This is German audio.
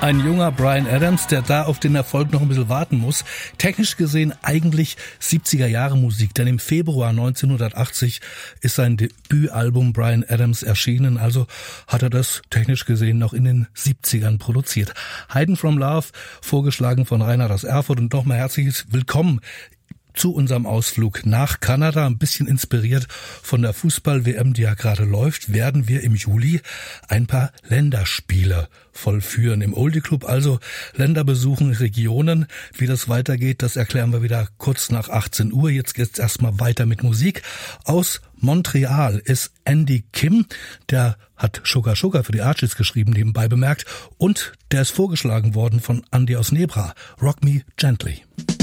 Ein junger Bryan Adams, der da auf den Erfolg noch ein bisschen warten muss. Technisch gesehen eigentlich 70er-Jahre-Musik, denn im Februar 1980 ist sein Debütalbum Bryan Adams erschienen, also hat er das technisch gesehen noch in den 70ern produziert. Hidden from Love, vorgeschlagen von Reinhard aus Erfurt, und nochmal herzliches Willkommen zu unserem Ausflug nach Kanada. Ein bisschen inspiriert von der Fußball-WM, die ja gerade läuft, werden wir im Juli ein paar Länderspiele vollführen. Im Oldie Club also Länder besuchen, Regionen. Wie das weitergeht, das erklären wir wieder kurz nach 18 Uhr. Jetzt geht's erstmal weiter mit Musik. Aus Montreal ist Andy Kim, der hat Sugar Sugar für die Archies geschrieben, nebenbei bemerkt, und der ist vorgeschlagen worden von Andy aus Nebra. Rock Me Gently.